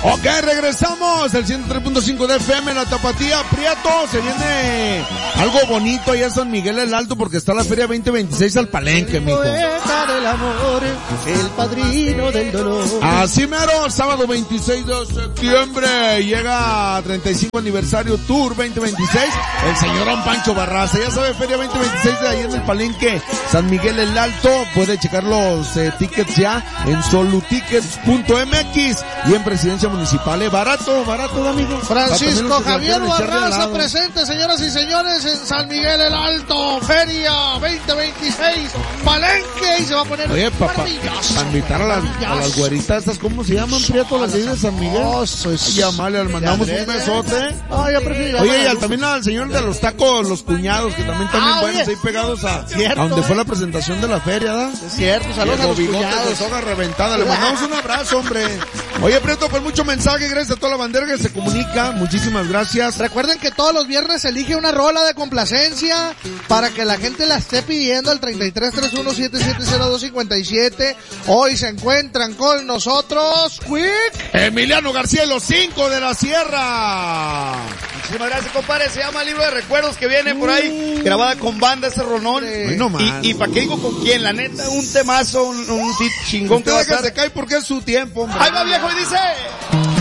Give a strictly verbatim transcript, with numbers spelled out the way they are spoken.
Ok, regresamos. El ciento tres punto cinco de F M, la Tapatía. Prieto, se viene algo bonito allá en San Miguel el Alto porque está la Feria veinte veintiséis al Palenque, mijo. Poeta del amor, el padrino del dolor. Así mero, sábado veintiséis de septiembre, llega treinta y cinco aniversario Tour veinte veintiséis, el señor Don Pancho Barraza. Ya sabe, Feria veinte veintiséis de ahí en el Palenque, San Miguel el Alto. Puede checar los eh, tickets ya en solutickets punto m x y en Presidencia Municipal. Eh, barato, barato, amigo. Francisco Javier Barraza presente, señoras y señores, en San Miguel el Alto, Feria veinte veintiséis, Palenque, y se va a poner Oye, papá, para invitar a las, a las güeritas estas, ¿cómo se llaman, Prieto, las de ahí de San Miguel? Oh, soy, Ay, Amalia, le mandamos un besote. Oh, ya prefiero. Oye, y al, también al señor de los tacos, los cuñados, que también también ah, buenos ahí pegados a, cierto, a donde eh. fue la presentación de la feria, ¿da? Es cierto, saludos a los cuñados. De soga reventada, le mandamos un abrazo, hombre. Oye, Prieto, pues mucho mensaje, gracias a toda la bandera que se comunica, muchísimas gracias. Recuerden que todos los viernes se elige una rola de complacencia para que la gente la esté pidiendo al treinta y tres treinta y uno setenta y siete cero dos cincuenta y siete. Hoy se encuentran con nosotros, Quick Emiliano García, los cinco de la Sierra. Muchísimas gracias, compadre. Se llama Libro de Recuerdos, que viene por ahí, uh, grabada con banda ese rolón. Ay, no, y, y para qué digo con quién, la neta, un temazo, un, un chingón. Usted deja se cae porque es su tiempo, hombre. Ahí va, viejo, y dice...